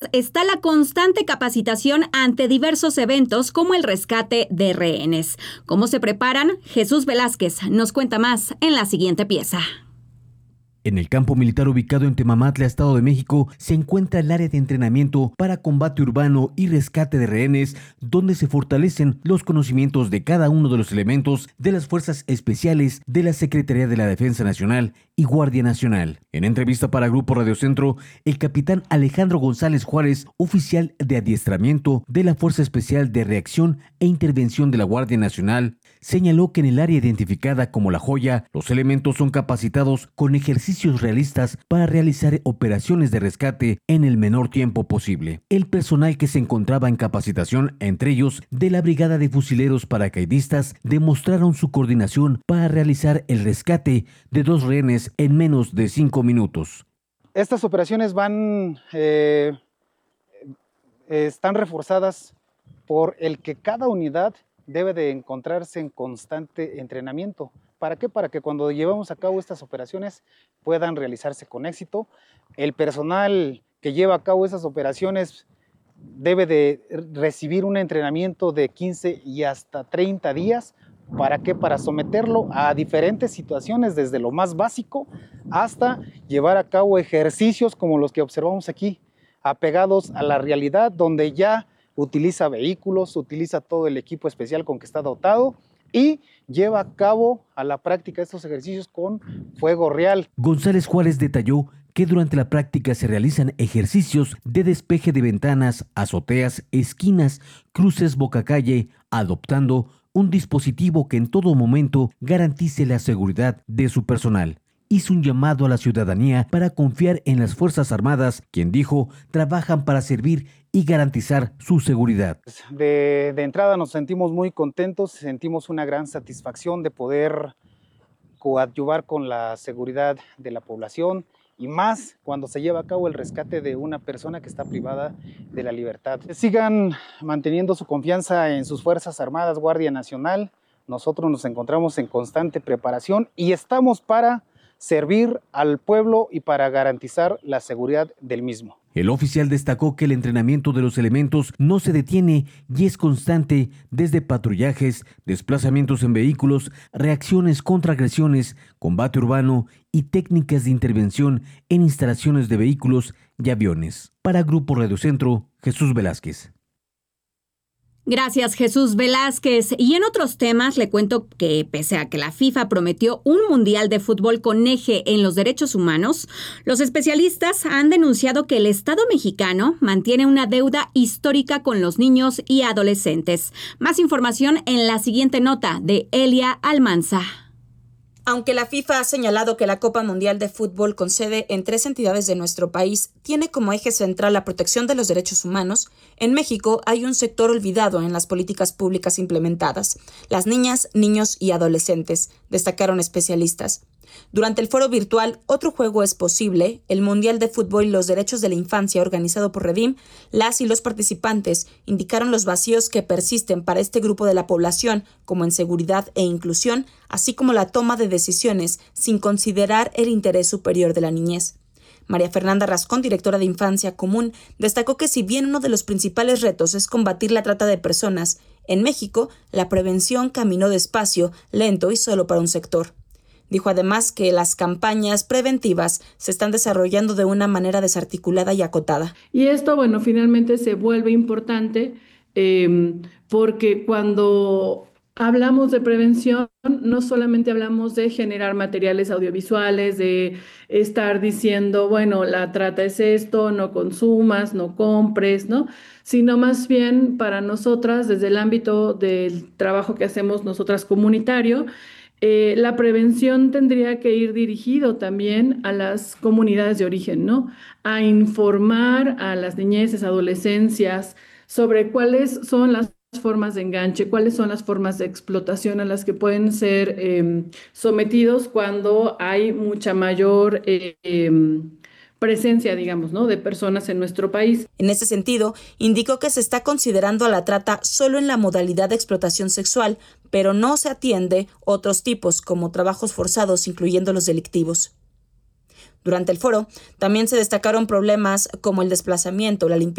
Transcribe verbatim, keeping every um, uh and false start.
está la constante capacitación ante diversos eventos como el rescate de rehenes. ¿Cómo se preparan? Jesús Velázquez nos cuenta más en la siguiente pieza. En el campo militar ubicado en Temamatla, Estado de México, se encuentra el área de entrenamiento para combate urbano y rescate de rehenes, donde se fortalecen los conocimientos de cada uno de los elementos de las Fuerzas Especiales de la Secretaría de la Defensa Nacional y Guardia Nacional. En entrevista para Grupo Radio Centro, el capitán Alejandro González Juárez, oficial de adiestramiento de la Fuerza Especial de Reacción e Intervención de la Guardia Nacional, señaló que en el área identificada como La Joya, los elementos son capacitados con ejercicios realistas para realizar operaciones de rescate en el menor tiempo posible. El personal que se encontraba en capacitación, entre ellos de la Brigada de Fusileros Paracaidistas, demostraron su coordinación para realizar el rescate de dos rehenes en menos de cinco minutos. Estas operaciones van, eh, están reforzadas por el que cada unidad debe de encontrarse en constante entrenamiento. ¿Para qué? Para que cuando llevamos a cabo estas operaciones puedan realizarse con éxito. El personal que lleva a cabo esas operaciones debe de recibir un entrenamiento de quince y hasta treinta días. ¿Para qué? Para someterlo a diferentes situaciones, desde lo más básico hasta llevar a cabo ejercicios como los que observamos aquí, apegados a la realidad, donde ya utiliza vehículos, utiliza todo el equipo especial con que está dotado y lleva a cabo a la práctica estos ejercicios con fuego real. González Juárez detalló que durante la práctica se realizan ejercicios de despeje de ventanas, azoteas, esquinas, cruces boca calle, adoptando un dispositivo que en todo momento garantice la seguridad de su personal. Hizo un llamado a la ciudadanía para confiar en las Fuerzas Armadas, quien dijo trabajan para servir y garantizar su seguridad. De, de entrada nos sentimos muy contentos, sentimos una gran satisfacción de poder coadyuvar con la seguridad de la población y más cuando se lleva a cabo el rescate de una persona que está privada de la libertad. Sigan manteniendo su confianza en sus Fuerzas Armadas, Guardia Nacional. Nosotros nos encontramos en constante preparación y estamos para servir al pueblo y para garantizar la seguridad del mismo. El oficial destacó que el entrenamiento de los elementos no se detiene y es constante desde patrullajes, desplazamientos en vehículos, reacciones contra agresiones, combate urbano y técnicas de intervención en instalaciones de vehículos y aviones. Para Grupo Radio Centro, Jesús Velázquez. Gracias, Jesús Velázquez. Y en otros temas le cuento que pese a que la FIFA prometió un mundial de fútbol con eje en los derechos humanos, los especialistas han denunciado que el Estado mexicano mantiene una deuda histórica con los niños y adolescentes. Más información en la siguiente nota de Elia Almanza. Aunque la FIFA ha señalado que la Copa Mundial de Fútbol con sede en tres entidades de nuestro país tiene como eje central la protección de los derechos humanos, en México hay un sector olvidado en las políticas públicas implementadas: las niñas, niños y adolescentes, destacaron especialistas. Durante el foro virtual Otro Juego es Posible, el Mundial de Fútbol y los Derechos de la Infancia organizado por Redim, las y los participantes indicaron los vacíos que persisten para este grupo de la población, como en seguridad e inclusión, así como la toma de decisiones sin considerar el interés superior de la niñez. María Fernanda Rascón, directora de Infancia Común, destacó que si bien uno de los principales retos es combatir la trata de personas, en México la prevención caminó despacio, lento y solo para un sector. Dijo además que las campañas preventivas se están desarrollando de una manera desarticulada y acotada. Y esto, bueno, finalmente se vuelve importante eh, porque cuando hablamos de prevención, no solamente hablamos de generar materiales audiovisuales, de estar diciendo, bueno, la trata es esto, no consumas, no compres, ¿no? Sino más bien para nosotras, desde el ámbito del trabajo que hacemos nosotras comunitario, Eh, la prevención tendría que ir dirigido también a las comunidades de origen, ¿no? A informar a las niñeces, adolescencias sobre cuáles son las formas de enganche, cuáles son las formas de explotación a las que pueden ser eh, sometidos cuando hay mucha mayor eh, eh, presencia, digamos, ¿no?, de personas en nuestro país. En ese sentido, indicó que se está considerando a la trata solo en la modalidad de explotación sexual, pero no se atiende otros tipos como trabajos forzados, incluyendo los delictivos. Durante el foro, también se destacaron problemas como el desplazamiento, la limpieza